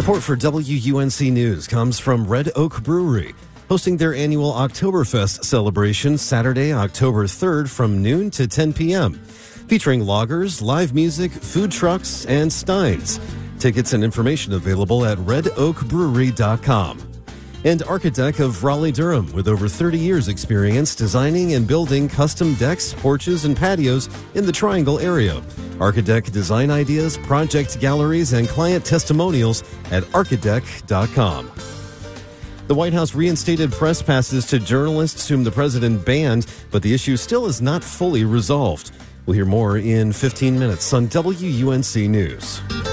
Support for WUNC News comes from Red Oak Brewery, hosting their annual Oktoberfest celebration Saturday, October 3rd from noon to 10 p.m., featuring lagers, live music, food trucks, and steins. Tickets and information available at redoakbrewery.com. And Architect of Raleigh-Durham, with over 30 years experience designing and building custom decks, porches, and patios in the Triangle area. Architect design ideas, project galleries, and client testimonials at architect.com. The White House reinstated press passes to journalists whom the president banned, but the issue still is not fully resolved. We'll hear more in 15 minutes on WUNC News.